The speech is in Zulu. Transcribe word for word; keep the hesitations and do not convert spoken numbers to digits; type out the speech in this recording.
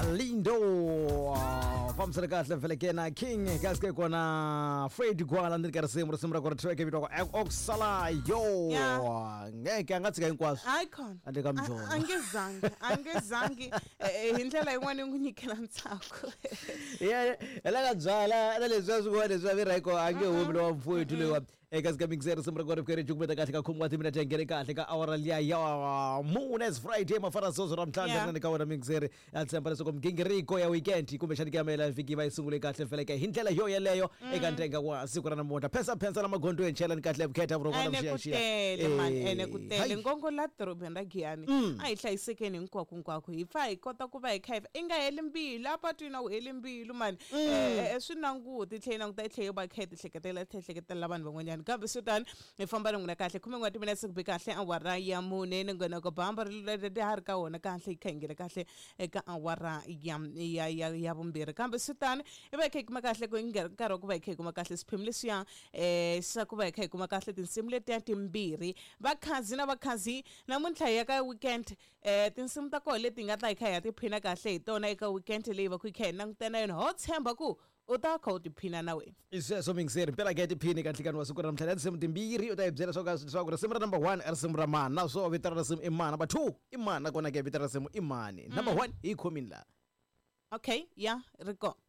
Lindo famsele kahle vele ke na King kaske kona Fred Gwala ndini ka risimu risimu ra ku track vitwa okusala yo ngeke angathi ka hinkwaswo icon ande ka mjolo angezange angezange indlela yin'wana ngunyikela ntsako yeah ela ka byala ela leswi swi leswi virayiko ange humi lo mfowethu lewa eka sika mixer risimu ra ku ripkere jukumeta kahle ka khumwa ti mina tengere kahle ka hour liya ya Moon's Friday mafara zozo ra mhlanje nani ka wona mixer yatsemba lesoko mgingiriko ya weekend kumbe shani kamela viki va isungule kahle vele ke hindlela yo yeleyo eka ntenga wa siku ra namuntlha phesa phesa la magondo enchela ni kahle vukheta vuro kona mshiya shiya ene man ene kutele ngongo la dorobeni ra Giyani a hi hlayisekeni hinkwako hinkwako hi pfa hi kota ku va hi kha inga heli mbilu apatwini u heli mbilu man eh swi nanguti tlhela nanguta hi tlhela ba kha ti hleketela tlheketela vanhu van'wanyana kambe switani hi famba ringuna kahle khume n'wati mina siku be kahle awara ya mune ni ngena ku bamba ri ha ri ka wona kahle hi kha ngile kahle eka awara ya ya ya vumbirhi kambe switani i va kha kuma kahle ku nkarhi ku va kha kuma kahle siphemu leswiya eh sa ku va kha kuma kahle tinsimu leti timbirhi vakhazi na vakhazi namuntlha ya ka weekend eh tinsimu ta kona leti nga ta hi kha ya tiphina kahle hi tona eka weekend leyi va ku kha nangutana yona ho tshemba ku uta kha utiphina na wena iseswo mingiseri mpela ke tiphini kahle kanwa siku ra mhlanje tinsimu timbirhi uta yibyela swa ka swa ku risimu ra number one risimu ra mana so vita ra risimu imana number two imana kona ke vita ra risimu imani number one hi khomini la okay yeah riko